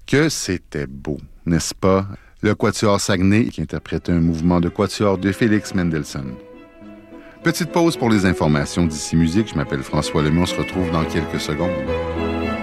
Que c'était beau, n'est-ce pas? Le Quatuor Saguenay qui interprète un mouvement de quatuor de Félix Mendelssohn. Petite pause pour les informations d'ici musique. Je m'appelle François Lemay. On se retrouve dans quelques secondes.